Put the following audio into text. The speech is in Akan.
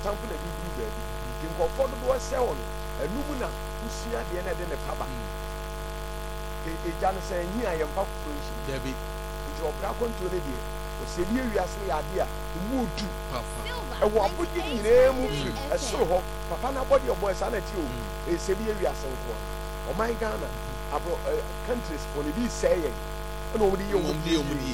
tamfo na bi baabi nti nkɔfoɔ dodoɔ sɛ wɔ no ɛnum na wosua deɛ na ɛde ne paba ɛgya no sɛ ɛnyi a yɛmfa foforɔ nhyɛ dabi nti ɔbra akɔntuo no deɛ ɔsɛdeɛ wiase yɛ ade a ɛmu odu ɛwɔ abɔde nyinaa mu firi ɛsoro hɔ papa no abɔde ɔbɔɛ saa na ti o ɛsɛdeɛ wiase nkoa ɔman Ghana countries for ne bi sɛɛ yɛn ɛna ɔmde yɛ ɔmde